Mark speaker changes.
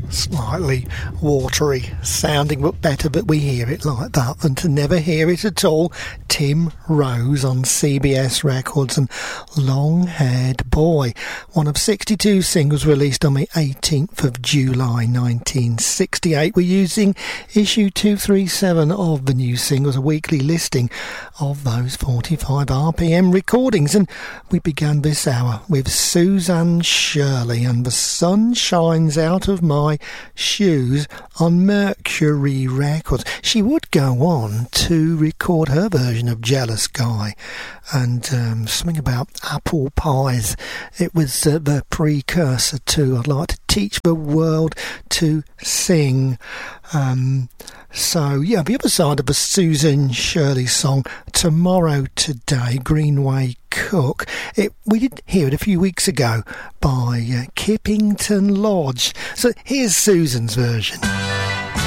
Speaker 1: Slightly watery sounding, but better, but we hear it like that than to never hear it at all. Tim Rose on CBS Records and Long Haired Boy, one of 62 singles released on the 18th of July 1968. We're using issue 237 of the new singles, a weekly listing of those 45 RPM recordings, and we began this hour with Suzanne Shirley and The Sun Shines Out of My Shoes on Mercury Records. She would go on to record her version of Jealous Guy and something about apple pies. It was the precursor to I'd Like to Teach the World to Sing. So, yeah, the other side of the Susan Shirley song, Tomorrow Today, Greenway Cook. We did hear it a few weeks ago by Kippington Lodge. So here's Susan's version.